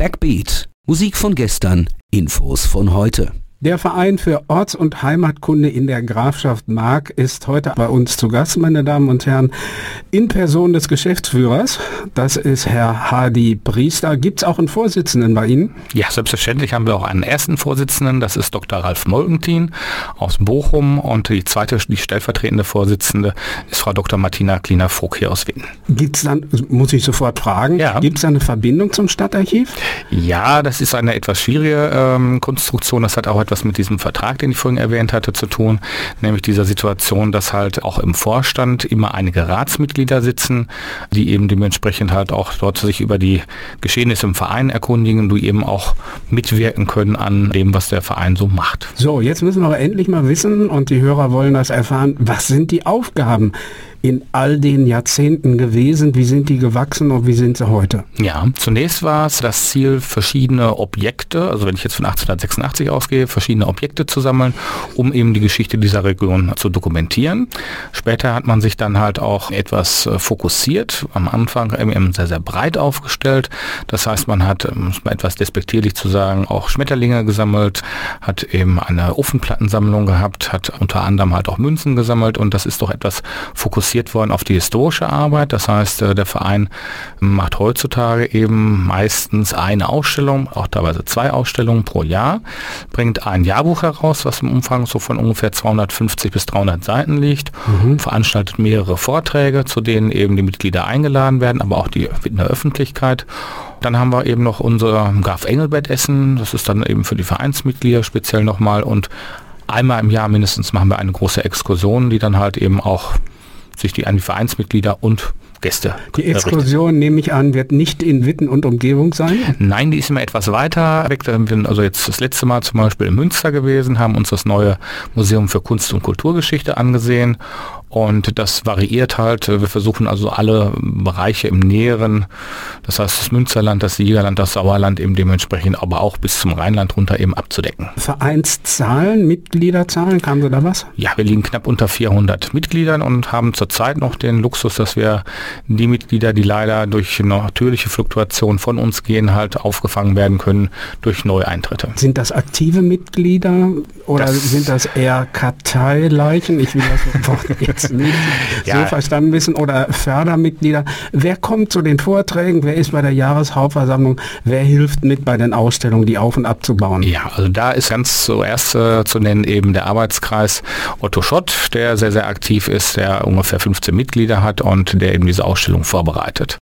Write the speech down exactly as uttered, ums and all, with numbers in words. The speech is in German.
Backbeat. Musik von gestern, Infos von heute. Der Verein für Orts- und Heimatkunde in der Grafschaft Mark ist heute bei uns zu Gast, meine Damen und Herren, in Person des Geschäftsführers. Das ist Herr Hardy Priester. Gibt es auch einen Vorsitzenden bei Ihnen? Ja, selbstverständlich haben wir auch einen ersten Vorsitzenden. Das ist Doktor Ralf Molkentin aus Bochum. Und die zweite, die stellvertretende Vorsitzende ist Frau Doktor Martina Kliener-Vogt hier aus Witten. Gibt es dann, muss ich sofort fragen, ja. Gibt es eine Verbindung zum Stadtarchiv? Ja, das ist eine etwas schwierige ähm, Konstruktion. Das hat auch etwas mit diesem Vertrag, den ich vorhin erwähnt hatte, zu tun, nämlich dieser Situation, dass halt auch im Vorstand immer einige Ratsmitglieder sitzen, die eben dementsprechend halt auch dort sich über die Geschehnisse im Verein erkundigen, die eben auch mitwirken können an dem, was der Verein so macht. So, jetzt müssen wir aber endlich mal wissen, und die Hörer wollen das erfahren, was sind die Aufgaben in all den Jahrzehnten gewesen? Wie sind die gewachsen und wie sind sie heute? Ja, zunächst war es das Ziel, verschiedene Objekte, also wenn ich jetzt von achtzehnhundertsechsundachtzig ausgehe, verschiedene Objekte zu sammeln, um eben die Geschichte dieser Region zu dokumentieren. Später hat man sich dann halt auch etwas äh, fokussiert, am Anfang eben sehr, sehr breit aufgestellt. Das heißt, man hat, um es mal etwas despektierlich zu sagen, auch Schmetterlinge gesammelt, hat eben eine Ofenplattensammlung gehabt, hat unter anderem halt auch Münzen gesammelt, und das ist doch etwas fokussiert worden auf die historische Arbeit. Das heißt, der Verein macht heutzutage eben meistens eine Ausstellung, auch teilweise zwei Ausstellungen pro Jahr, bringt ein Jahrbuch heraus, was im Umfang so von ungefähr zweihundertfünfzig bis dreihundert Seiten liegt, mhm. veranstaltet mehrere Vorträge, zu denen eben die Mitglieder eingeladen werden, aber auch die Wittener Öffentlichkeit. Dann haben wir eben noch unser Graf Engelbert Essen, das ist dann eben für die Vereinsmitglieder speziell nochmal, und einmal im Jahr mindestens machen wir eine große Exkursion, die dann halt eben auch sich die an die Vereinsmitglieder und Gäste. Die Exkursion, nehme ich an, wird nicht in Witten und Umgebung sein? Nein, die ist immer etwas weiter weg. Wir sind also jetzt das letzte Mal zum Beispiel in Münster gewesen, haben uns das neue Museum für Kunst- und Kulturgeschichte angesehen. Und das variiert halt. Wir versuchen also alle Bereiche im Näheren, das heißt das Münsterland, das Siegerland, das Sauerland eben dementsprechend, aber auch bis zum Rheinland runter eben abzudecken. Vereinszahlen, Mitgliederzahlen, kamen Sie da was? Ja, wir liegen knapp unter vierhundert Mitgliedern und haben zurzeit noch den Luxus, dass wir die Mitglieder, die leider durch natürliche Fluktuation von uns gehen, halt aufgefangen werden können durch Neueintritte. Sind das aktive Mitglieder oder das sind das eher Karteileichen? Ich will das Wort jetzt nicht ja. so verstanden wissen. Oder Fördermitglieder. Wer kommt zu den Vorträgen? Wer ist bei der Jahreshauptversammlung? Wer hilft mit bei den Ausstellungen, die auf- und abzubauen? Ja, also da ist ganz zuerst äh, zu nennen eben der Arbeitskreis Otto Schott, der sehr, sehr aktiv ist, der ungefähr fünfzehn Mitglieder hat und der eben diese Ausstellung vorbereitet.